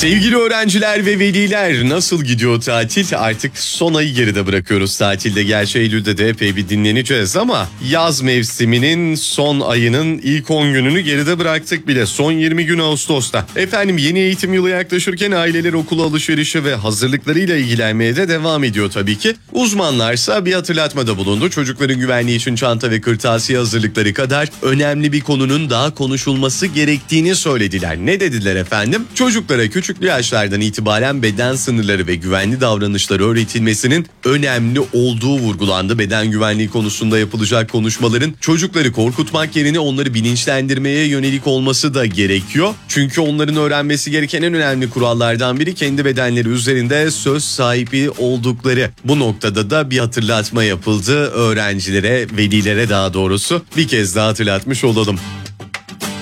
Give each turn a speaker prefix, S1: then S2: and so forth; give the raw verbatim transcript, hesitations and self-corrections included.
S1: Sevgili öğrenciler ve veliler, nasıl gidiyor tatil? Artık son ayı geride bırakıyoruz tatilde. Gerçi Eylül'de de epey bir dinleneceğiz ama yaz mevsiminin son ayının ilk on gününü geride bıraktık bile. Son yirmi gün Ağustos'ta. Efendim, yeni eğitim yılı yaklaşırken aileler okul alışverişi ve hazırlıklarıyla ilgilenmeye de devam ediyor tabii ki. Uzmanlarsa bir hatırlatmada bulundu. Çocukların güvenliği için çanta ve kırtasiye hazırlıkları kadar önemli bir konunun daha konuşulması gerektiğini söylediler. Ne dediler efendim? Çocuklara küçük yaşlardan itibaren beden sınırları ve güvenli davranışları öğretilmesinin önemli olduğu vurgulandı. Beden güvenliği konusunda yapılacak konuşmaların çocukları korkutmak yerine onları bilinçlendirmeye yönelik olması da gerekiyor. Çünkü onların öğrenmesi gereken en önemli kurallardan biri kendi bedenleri üzerinde söz sahibi oldukları. Bu noktada da bir hatırlatma yapıldı öğrencilere, velilere daha doğrusu. Bir kez daha hatırlatmış olalım.